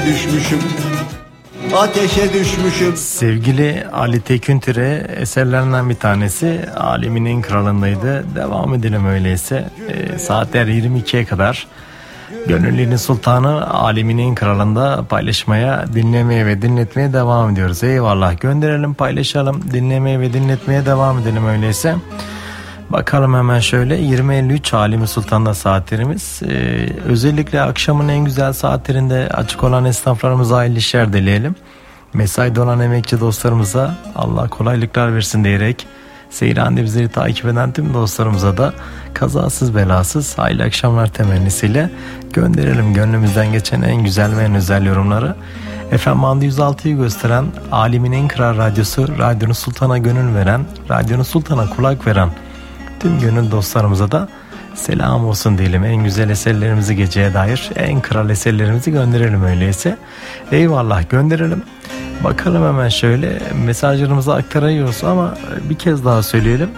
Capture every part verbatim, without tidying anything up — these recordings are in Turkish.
düşmüşüm, ateşe düşmüşüm. Sevgili Ali Teküntür'e eserlerinden bir tanesi Aleminin Kralı'ndaydı. Devam edelim öyleyse. E, saatler yirmi ikiye kadar Gönüllünün Sultanı Aleminin Kralı'nda paylaşmaya, dinlemeye ve dinletmeye devam ediyoruz. Eyvallah, gönderelim, paylaşalım, dinlemeye ve dinletmeye devam edelim öyleyse. Bakalım hemen şöyle, yirmi elli üç Alemi Sultan'da saatlerimiz. Ee, özellikle akşamın en güzel saatlerinde açık olan esnaflarımıza hayırlı işler dileyelim. Mesaide olan emekçi dostlarımıza Allah kolaylıklar versin diyerek, Seyran'da bizleri takip eden tüm dostlarımıza da kazasız belasız hayırlı akşamlar temennisiyle gönderelim gönlümüzden geçen en güzel ve en özel yorumları. F M Bandı yüz altıyı gösteren Aleminin Kral Radyosu, Radyonun Sultan'a gönül veren, Radyonun Sultan'a kulak veren tüm gönül dostlarımıza da selam olsun diyelim. En güzel eserlerimizi, geceye dair en kral eserlerimizi gönderelim öyleyse. Eyvallah, gönderelim. Bakalım hemen şöyle, mesajlarımızı aktarıyoruz ama bir kez daha söyleyelim.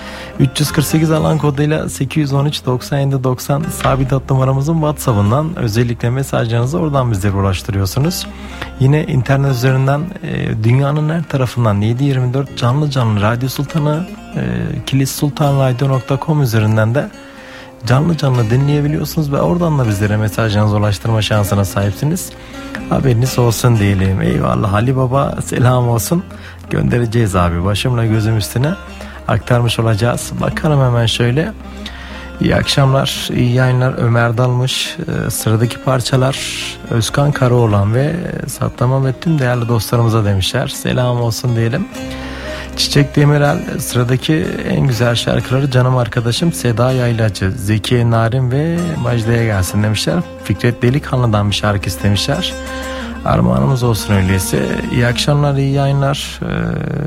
üç yüz kırk sekiz alan koduyla sekiz yüz on üç doksan yedi doksan sabit hat numaramızın WhatsApp'ından özellikle mesajlarınızı oradan bizlere ulaştırıyorsunuz. Yine internet üzerinden e, dünyanın her tarafından yedi yirmi dört canlı canlı Radyo Sultan'ı e, kilissultanradio nokta com üzerinden de canlı canlı dinleyebiliyorsunuz ve oradan da bizlere mesajlarınızı ulaştırma şansına sahipsiniz. Haberiniz olsun diyelim. Eyvallah Ali Baba, selam olsun. Göndereceğiz abi, başımla gözüm üstüne aktarmış olacağız. Bakalım hemen şöyle. İyi akşamlar, iyi yayınlar. Ömer Dalmış. Ee, sıradaki parçalar Özkan Karaoğlan ve Satlama ve tüm değerli dostlarımıza demişler. Selam olsun diyelim. Çiçek Demirel, sıradaki en güzel şarkıları canım arkadaşım Seda Yaylacı, Zekiye Narin ve Majda'ya gelsin demişler. Fikret Delikanlı'dan bir şarkı istemişler. Armağanımız olsun öyleyse. İyi akşamlar, iyi yayınlar. Ee,